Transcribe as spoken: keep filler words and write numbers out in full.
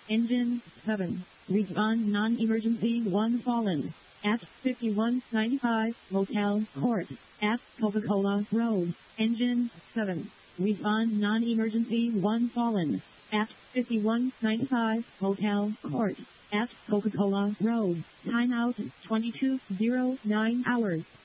Engine seven. Respond non-emergency one fallen. At fifty-one ninety-five Motel Court. At Coca-Cola Road. Engine seven. Respond non-emergency one fallen. At fifty-one ninety-five Motel Court. At Coca-Cola Road. Timeout twenty-two oh nine hours.